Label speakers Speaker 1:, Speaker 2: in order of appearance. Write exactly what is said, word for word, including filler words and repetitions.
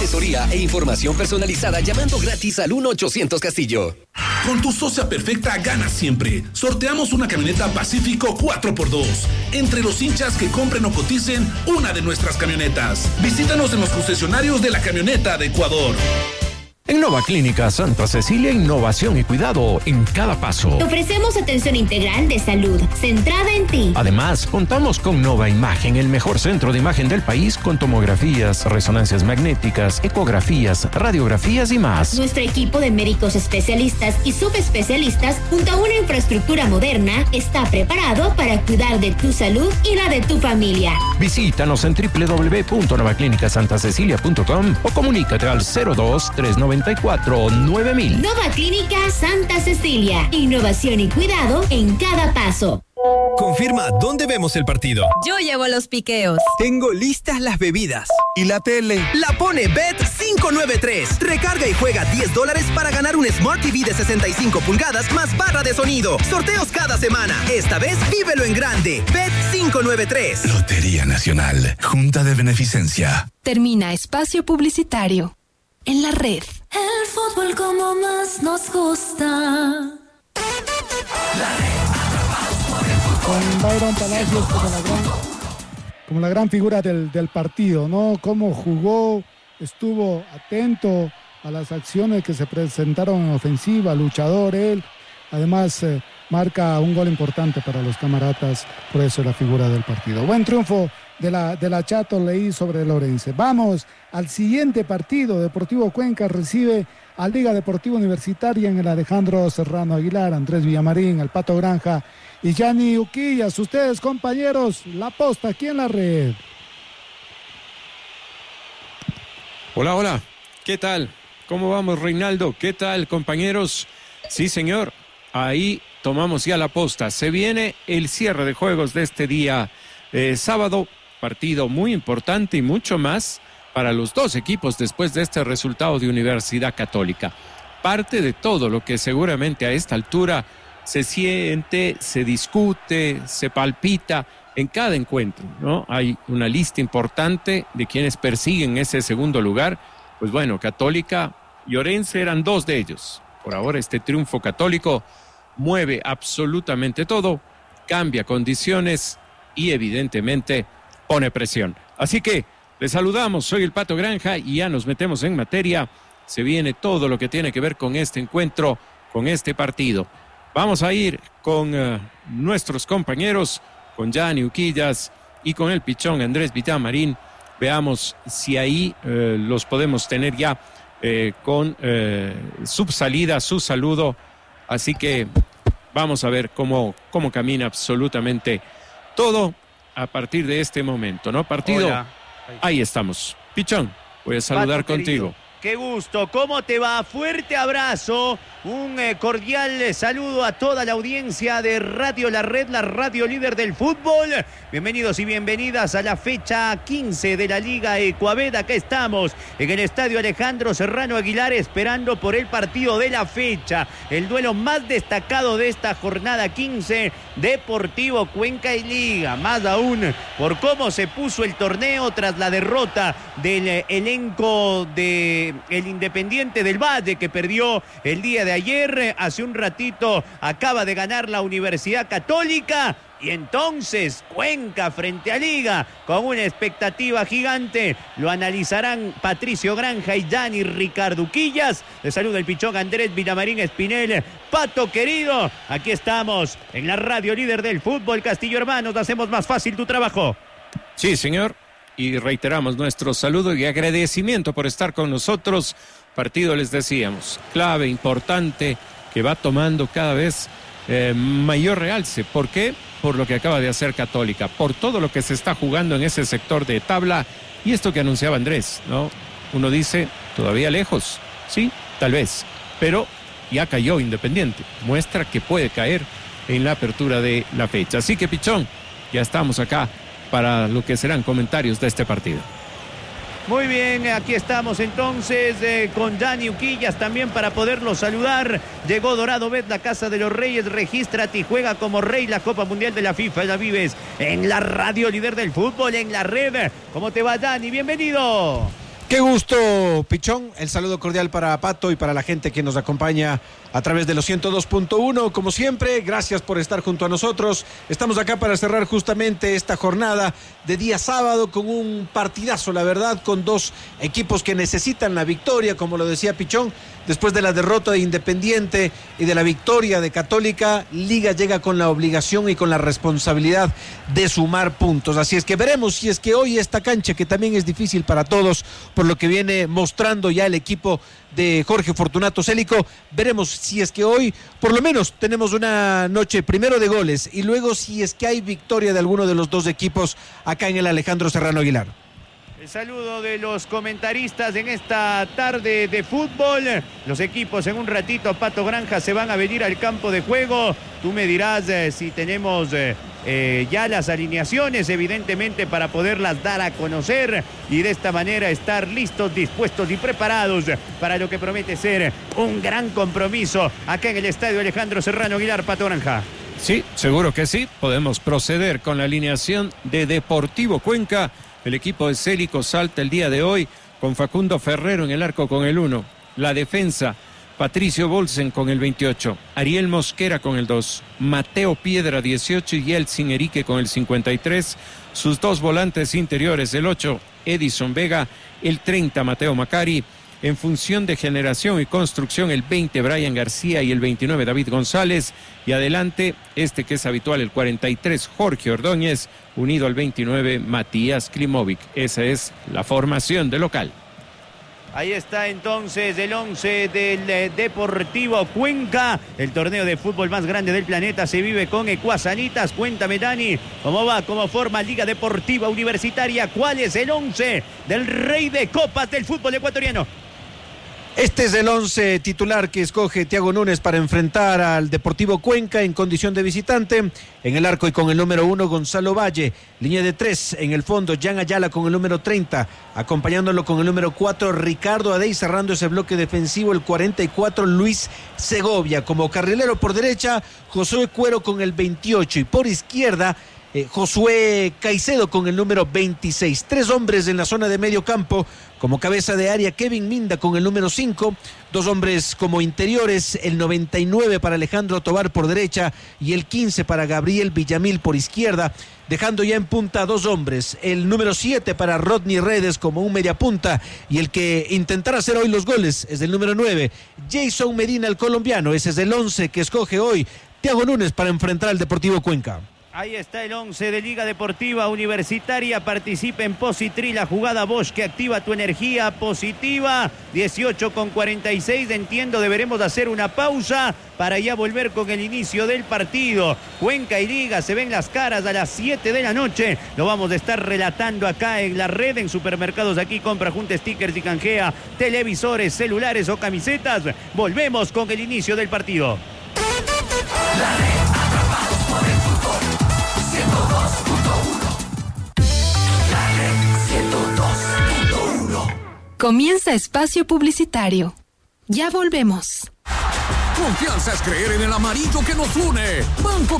Speaker 1: asesoría e información personalizada llamando gratis al uno ochocientos Castillo.
Speaker 2: Con tu socia perfecta ganas siempre. Sorteamos una camioneta Pacífico cuatro por dos. Entre los hinchas que compren o coticen una de nuestras camionetas. Visítanos en los concesionarios de la camioneta de Ecuador.
Speaker 3: En Nova Clínica Santa Cecilia, innovación y cuidado en cada paso.
Speaker 4: Te ofrecemos atención integral de salud, centrada en ti.
Speaker 3: Además, contamos con Nova Imagen, el mejor centro de imagen del país, con tomografías, resonancias magnéticas, ecografías, radiografías y más.
Speaker 4: Nuestro equipo de médicos especialistas y subespecialistas, junto a una infraestructura moderna, está preparado para cuidar de tu salud y la de tu familia.
Speaker 3: Visítanos en doble u doble u doble u punto nova clínica santa cecilia punto com o comunícate al cero dos tres nueve cuatro nueve mil.
Speaker 4: Nova Clínica Santa Cecilia. Innovación y cuidado en cada paso.
Speaker 5: Confirma dónde vemos el partido.
Speaker 6: Yo llevo los piqueos.
Speaker 5: Tengo listas las bebidas.
Speaker 7: ¿Y la tele?
Speaker 5: La pone Bet cinco nueve tres. Recarga y juega diez dólares para ganar un Smart T V de sesenta y cinco pulgadas más barra de sonido. Sorteos cada semana. Esta vez vívelo en grande. Bet cinco nueve tres.
Speaker 7: Lotería Nacional. Junta de Beneficencia.
Speaker 6: Termina espacio publicitario. En la red.
Speaker 8: El fútbol como más nos gusta.
Speaker 9: La red, atrapados por el fútbol. Con Byron Palacios como la gran, como la gran figura del, del partido, ¿no? Cómo jugó, estuvo atento a las acciones que se presentaron en ofensiva, luchador él. Además, eh, marca un gol importante para los camaratas, por eso es la figura del partido. Buen triunfo de la, de la Chato Leí sobre Lorense. Vamos al siguiente partido. Deportivo Cuenca recibe a Liga Deportiva Universitaria en el Alejandro Serrano Aguilar, Andrés Villamarín, el Pato Granja y Gianni Uquillas. Ustedes, compañeros, la posta aquí en la red.
Speaker 10: Hola, hola. ¿Qué tal? ¿Cómo vamos, Reinaldo? ¿Qué tal, compañeros? Sí, señor. Ahí tomamos ya la posta. Se viene el cierre de juegos de este día eh, sábado. Partido muy importante y mucho más para los dos equipos después de este resultado de Universidad Católica. Parte de todo lo que seguramente a esta altura se siente, se discute, se palpita en cada encuentro, ¿no? Hay una lista importante de quienes persiguen ese segundo lugar. Pues bueno, Católica y Orense eran dos de ellos. Por ahora este triunfo católico mueve absolutamente todo, cambia condiciones y evidentemente pone presión. Así que les saludamos, soy el Pato Granja y ya nos metemos en materia. Se viene todo lo que tiene que ver con este encuentro, con este partido. Vamos a ir con uh, nuestros compañeros, con Gianni Uquillas y con el pichón Andrés Villamarín. Veamos si ahí uh, los podemos tener ya eh, con uh, su salida, su saludo. Así que vamos a ver cómo, cómo camina absolutamente todo a partir de este momento, ¿no? Partido, Hola. Ahí estamos. Pichón, voy a saludar Pato, contigo.
Speaker 11: Querido. Qué gusto, ¿cómo te va? Fuerte abrazo, un eh, cordial eh, saludo a toda la audiencia de Radio La Red, la radio líder del fútbol. Bienvenidos y bienvenidas a la fecha quince de la Liga Ecuaved. Acá estamos en el Estadio Alejandro Serrano Aguilar esperando por el partido de la fecha. El duelo más destacado de esta jornada quince, Deportivo Cuenca y Liga. Más aún por cómo se puso el torneo tras la derrota del eh, elenco de el Independiente del Valle, que perdió el día de ayer. Hace un ratito acaba de ganar la Universidad Católica. Y entonces Cuenca frente a Liga con una expectativa gigante. Lo analizarán Patricio Granja y Gianni Ricardo Uquillas. Les saluda el pichón Andrés Villamarín Espinel. Pato querido, aquí estamos en la radio líder del fútbol. Castillo Hermanos, hacemos más fácil tu trabajo.
Speaker 10: Sí, señor. Y reiteramos nuestro saludo y agradecimiento por estar con nosotros. Partido, les decíamos, clave, importante, que va tomando cada vez eh, mayor realce. ¿Por qué? Por lo que acaba de hacer Católica, por todo lo que se está jugando en ese sector de tabla y esto que anunciaba Andrés, ¿no? Uno dice, todavía lejos, sí, tal vez, pero ya cayó Independiente. Muestra que puede caer en la apertura de la fecha. Así que, Pichón, ya estamos acá para lo que serán comentarios de este partido.
Speaker 11: Muy bien, aquí estamos entonces eh, con Gianni Uquillas también para poderlo saludar. Llegó Dorado Bet, la Casa de los Reyes, regístrate y juega como rey la Copa Mundial de la FIFA. La vives en la radio líder del fútbol, en la red. ¿Cómo te va, Gianni? Bienvenido.
Speaker 12: Qué gusto, Pichón. El saludo cordial para Pato y para la gente que nos acompaña a través de los ciento dos punto uno. Como siempre, gracias por estar junto a nosotros. Estamos acá para cerrar justamente esta jornada de día sábado con un partidazo, la verdad, con dos equipos que necesitan la victoria, como lo decía Pichón. Después de la derrota de Independiente y de la victoria de Católica, Liga llega con la obligación y con la responsabilidad de sumar puntos. Así es que veremos si es que hoy esta cancha, que también es difícil para todos, por lo que viene mostrando ya el equipo de Jorge Fortunato Célico, veremos si es que hoy por lo menos tenemos una noche primero de goles y luego si es que hay victoria de alguno de los dos equipos acá en el Alejandro Serrano Aguilar.
Speaker 11: El saludo de los comentaristas en esta tarde de fútbol. Los equipos en un ratito, Pato Granja, se van a venir al campo de juego. Tú me dirás eh, si tenemos eh, eh, ya las alineaciones, evidentemente, para poderlas dar a conocer y de esta manera estar listos, dispuestos y preparados para lo que promete ser un gran compromiso acá en el Estadio Alejandro Serrano Aguilar. Pato Granja.
Speaker 10: Sí, seguro que sí. Podemos proceder con la alineación de Deportivo Cuenca. El equipo de Célico salta el día de hoy con Facundo Ferrero en el arco con el uno. La defensa, Patricio Bolsen con el veintiocho. Ariel Mosquera con el dos. Mateo Piedra dieciocho y Elsin Erique con el cincuenta y tres. Sus dos volantes interiores, el ocho, Edison Vega. El treinta, Mateo Macari. En función de generación y construcción, el veinte, Brian García, y el veintinueve, David González. Y adelante, este que es habitual, el cuarenta y tres, Jorge Ordóñez, unido al veintinueve, Matías Klimovic. Esa es la formación de local.
Speaker 11: Ahí está entonces el once del eh, Deportivo Cuenca. El torneo de fútbol más grande del planeta se vive con Ecuasanitas. Cuéntame, Dani, ¿cómo va? ¿Cómo forma Liga Deportiva Universitaria? ¿Cuál es el once del rey de copas del fútbol ecuatoriano?
Speaker 12: Este es el once titular que escoge Thiago Núñez para enfrentar al Deportivo Cuenca en condición de visitante. En el arco y con el número uno, Gonzalo Valle. Línea de tres, en el fondo, Jan Ayala con el número treinta. Acompañándolo con el número cuatro, Ricardo Adey. Cerrando ese bloque defensivo, el cuarenta y cuatro, Luis Segovia. Como carrilero por derecha, Josué Cuero con el veintiocho. Y por izquierda, Eh, Josué Caicedo con el número veintiséis. Tres hombres en la zona de medio campo. Como cabeza de área, Kevin Minda con el número cinco. Dos hombres como interiores, el noventa y nueve para Alejandro Tobar por derecha y el quince para Gabriel Villamil por izquierda. Dejando ya en punta dos hombres, el número siete para Rodney Redes como un mediapunta, y el que intentará hacer hoy los goles es el número nueve, Jason Medina, el colombiano. Ese es el once que escoge hoy Thiago Núñez para enfrentar al Deportivo Cuenca.
Speaker 11: Ahí está el once de Liga Deportiva Universitaria. Participa en Positri, la jugada Bosch que activa tu energía positiva. dieciocho con cuarenta y seis. Entiendo, deberemos hacer una pausa para ya volver con el inicio del partido. Cuenca y Liga se ven las caras a las siete de la noche. Lo vamos a estar relatando acá en la red, en Supermercados Aquí. Compra, junta stickers y canjea televisores, celulares o camisetas. Volvemos con el inicio del partido.
Speaker 8: La red, atrapados por el fútbol. ciento dos punto uno. La red ciento dos punto uno.
Speaker 6: Comienza espacio publicitario. Ya volvemos.
Speaker 13: Confianza es creer en el amarillo que nos une. Banco